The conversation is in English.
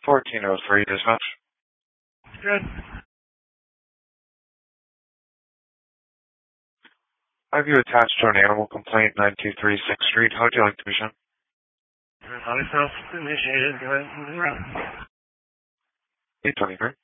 1403 dispatch. Good. I have you attached to an animal complaint, 9236 Street. How would you like to be shown? Auto self-initiated. Go ahead and move around. 823.